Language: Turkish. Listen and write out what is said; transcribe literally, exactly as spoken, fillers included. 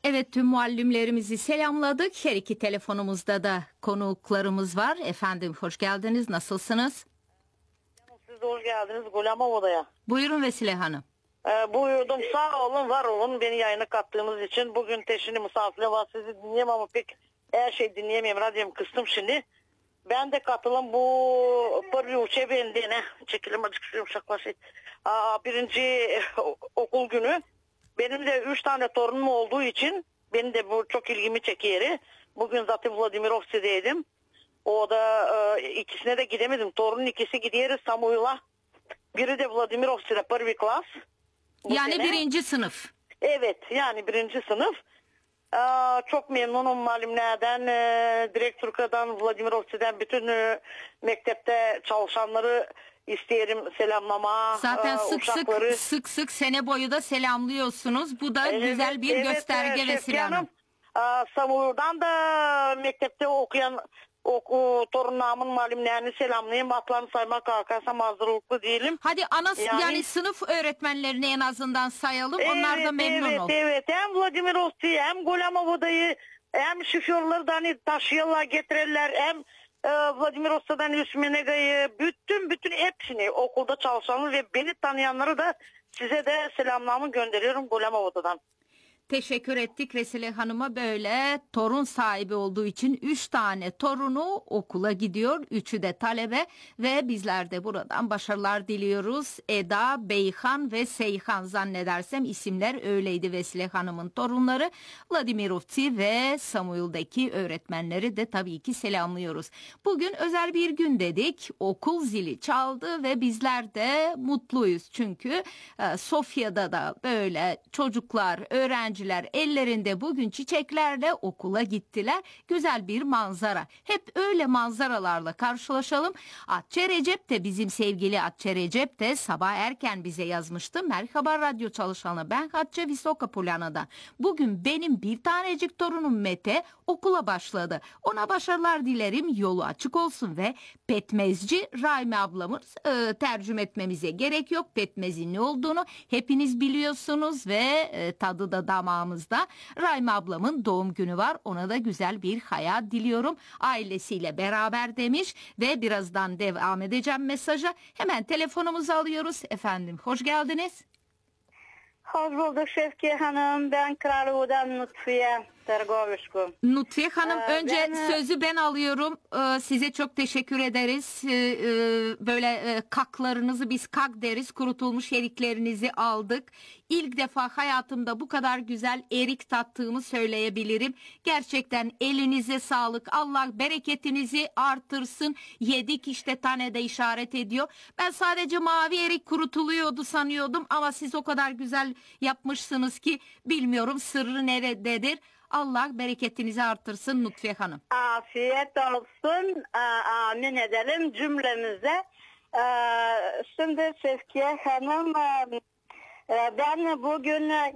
Evet, tüm muallimlerimizi selamladık. Her iki telefonumuzda da konuklarımız var. Efendim hoş geldiniz. Nasılsınız? Siz de hoş geldiniz Gulama Oda'ya. Buyurun Vesile Hanım. Ee, buyurdum, sağ olun, var olun beni yayına kattığınız için. Bugün teşhini misafirle var, sizi dinleyemem ama pek her şey dinleyemeyeyim. Radyomu kıstım şimdi. Ben de katılım bu bir uçe bendine çekilim açık şu yumuşaklaşıyor. Aa, birinci okul günü. Benim de üç tane torunum olduğu için benim de bu çok ilgimi çekiyor. Bugün zaten Vladimirovski'deydim. O da e, ikisine de gidemedim. Torunun ikisi gidiyoruz Samuil'a. Biri de Vladimirovski'de bir klas. Yani sene. birinci sınıf. Evet, yani birinci sınıf. Aa, çok memnunum muallimlerden, e, direktörkadan, Vladimirovski'den, bütün e, mektepte çalışanları isterim selamlama. Zaten e, sık uşakları. sık sık sık sene boyu da selamlıyorsunuz. Bu da Evet, güzel bir evet, gösterge e, Vesile Şevki Hanım. Aa, Samur'dan da mektepte okuyan oku, torunlarımın muallimlerini selamlayayım. Atlarını saymak kalkarsam hazırlıklı değilim. Hadi ana yani, Yani- sınıf öğretmenlerini en azından sayalım. Onlar da memnun evet, ol. Evet, hem Vladimirovski hem Gulamova'dayı hem şoförleri de hani taşıyorlar, getirirler, hem e, Vladimirovski'den Üsmenega'yı, bütün bütün hepsini okulda çalışanlar ve beni tanıyanları da size de selamlarımı gönderiyorum Gulamova'dan. Teşekkür ettik Vesile Hanım'a, böyle torun sahibi olduğu için üç tane torunu okula gidiyor. Üçü de talebe ve bizler de buradan başarılar diliyoruz. Eda, Beyhan ve Seyhan, zannedersem isimler öyleydi Vesile Hanım'ın torunları. Vladimirovski ve Samuil'daki öğretmenleri de tabii ki selamlıyoruz. Bugün özel bir gün dedik. Okul zili çaldı ve bizler de mutluyuz. Çünkü e, Sofya'da da böyle çocuklar, öğrenciler ellerinde bugün çiçeklerle okula gittiler. Güzel bir manzara. Hep öyle manzaralarla karşılaşalım. Atçe Recep de, bizim sevgili Atçe Recep de sabah erken bize yazmıştı. Merhaba radyo çalışanı, ben Hatçe Visoka Polyana'dan. Bugün benim bir tanecik torunum Mete okula başladı. Ona başarılar dilerim, yolu açık olsun ve Petmezci Rahime ablamız, e, tercüme etmemize gerek yok. Petmezin ne olduğunu hepiniz biliyorsunuz ve e, tadı da damağımızda. Rahime ablamın doğum günü var. Ona da güzel bir hayat diliyorum. Ailesiyle beraber demiş ve birazdan devam edeceğim mesaja. Hemen telefonumuzu alıyoruz. Efendim hoş geldiniz. Hoş bulduk Şevki Hanım. Ben Kralova'dan Nutfiye Tergovişku. Nutfiye Hanım, Ee, önce ben- sözü ben alıyorum. Ee, size çok teşekkür ederiz. Ee, e, böyle e, kaklarınızı biz kak deriz. Kurutulmuş eriklerinizi aldık. İlk defa hayatımda bu kadar güzel erik tattığımı söyleyebilirim. Gerçekten elinize sağlık. Allah bereketinizi artırsın. Yedik işte, tane de işaret ediyor. Ben sadece mavi erik kurutuluyordu sanıyordum ama siz o kadar güzel yapmışsınız ki bilmiyorum sırrı nerededir. Allah bereketinizi artırsın Nutfiye Hanım. Afiyet olsun. Aa, amin edelim cümlemize. Ee, Şimdi Şevki Hanım, e, ben bugün